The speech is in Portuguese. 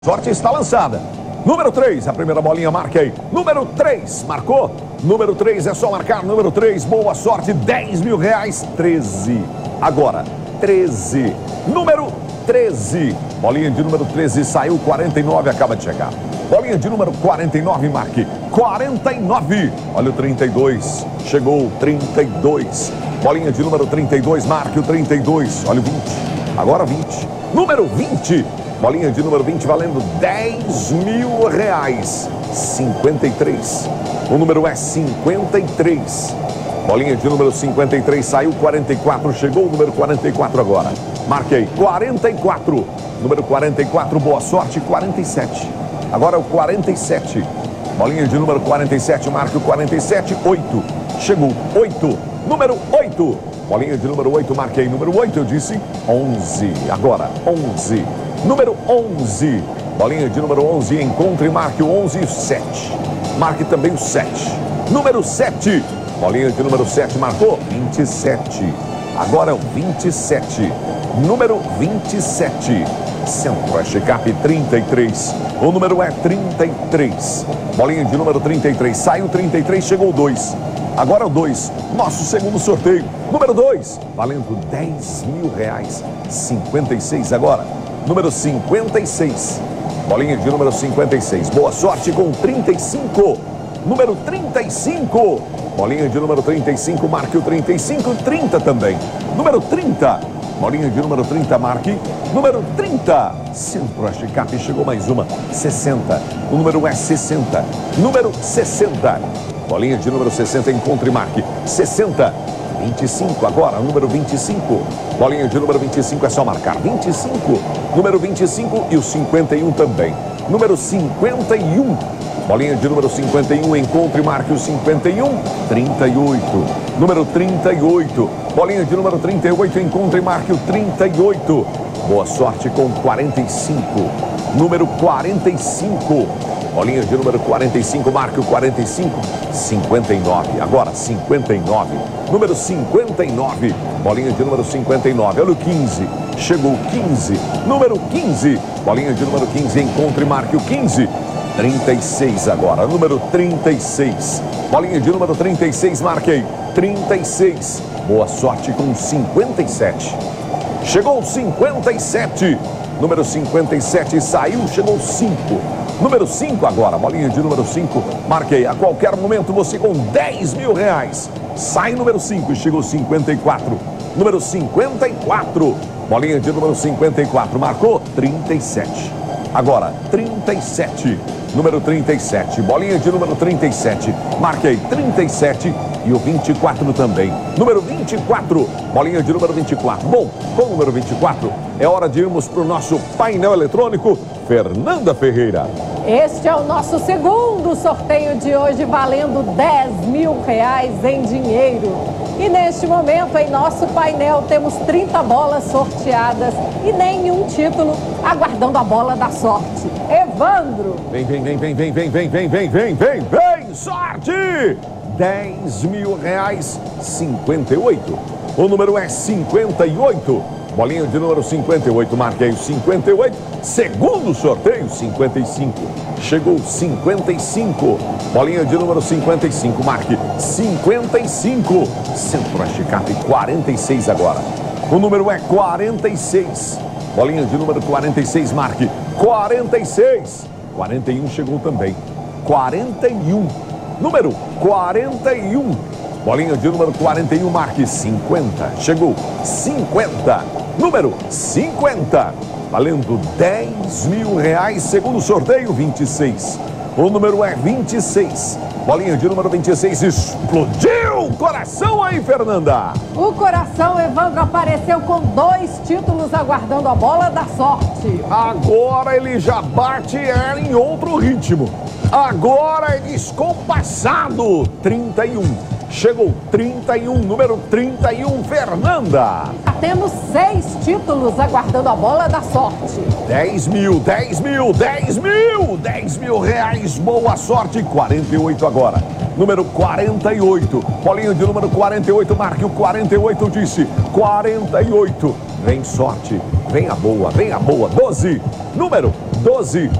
Sorte está lançada. Número 3, a primeira bolinha, marquei. Número 3, marcou. Número 3, é só marcar. Número 3, boa sorte, 10 mil reais. 13, agora, 13. Número 13, bolinha de número 13, saiu 49, acaba de chegar. Bolinha de número 49, marque. 49, olha o 32, chegou o 32. Bolinha de número 32, marque o 32, olha o 20, agora 20. Número 20. Bolinha de número 20 valendo 10 mil reais. 53. O número é 53. Bolinha de número 53 saiu 44. Chegou o número 44 agora. Marquei 44. Número 44, boa sorte, 47. Agora é o 47. Bolinha de número 47, marque o 47. 8. Chegou 8. Número 8. Bolinha de número 8, marquei número 8, eu disse 11. Agora 11. Número 11, bolinha de número 11, encontre e marque o 11 e o 7. Marque também o 7. Número 7, bolinha de número 7, marcou 27. Agora é o 27. Número 27, Centro-Oeste Cap 33. O número é 33. Bolinha de número 33, saiu 33, chegou o 2. Agora é o 2, nosso segundo sorteio. Número 2, valendo 10 mil reais. 56 agora. Número 56, bolinha de número 56, boa sorte com 35, número 35, bolinha de número 35, marque o 35, 30 também, número 30, bolinha de número 30, marque, número 30, Centro-Oeste Cap, chegou mais uma, 60, o número é 60, número 60, bolinha de número 60, encontre e marque, 60, 25 agora, número 25, bolinha de número 25 é só marcar, 25, número 25 e o 51 também, número 51, bolinha de número 51, encontre e marque o 51, 38, número 38, bolinha de número 38, encontre e marque o 38, boa sorte com 45, número 45, bolinha de número 45, marque o 45, 59, agora 59, número 59, bolinha de número 59, olha o 15, chegou o 15, número 15, bolinha de número 15, encontre e marque o 15, 36 agora, número 36, bolinha de número 36, marquei, 36, boa sorte com 57, chegou o 57, número 57, saiu, chegou 5, número 5 agora, bolinha de número 5, marquei. A qualquer momento você com 10 mil reais. Sai número 5 e chegou 54. Número 54, bolinha de número 54, marcou 37. Agora 37, número 37, bolinha de número 37, marquei 37 e o 24 também. Número 24, bolinha de número 24. Bom, com o número 24, é hora de irmos para o nosso painel eletrônico. Fernanda Ferreira. Este é o nosso segundo sorteio de hoje, valendo 10 mil reais em dinheiro. E neste momento, em nosso painel, temos 30 bolas sorteadas e nenhum título, aguardando a bola da sorte. Evandro. Vem, sorte! 10 mil reais, 58. O número é 58. Bolinha de número 58, marquei o 58. Segundo sorteio, 55. Chegou 55. Bolinha de número 55, marque 55. Centro-Oeste Cap 46 agora. O número é 46. Bolinha de número 46, marque 46. 41 chegou também. 41. Número 41. Bolinha de número 41, marque 50. Chegou 50. Número 50. Valendo 10 mil reais. Segundo sorteio, 26. O número é 26. Bolinha de número 26. Explodiu o coração aí, Fernanda. O coração, Evandro, apareceu com 2 títulos aguardando a bola da sorte. Agora ele já bate ela em outro ritmo. Agora é descompassado. 31. Chegou 31, número 31, Fernanda. Já temos 6 títulos aguardando a bola da sorte. 10 mil, 10 mil, 10 mil, 10 mil reais, boa sorte, 48 agora. Número 48, bolinha de número 48, marque o 48, disse 48. Vem sorte, vem a boa, 12, número 12.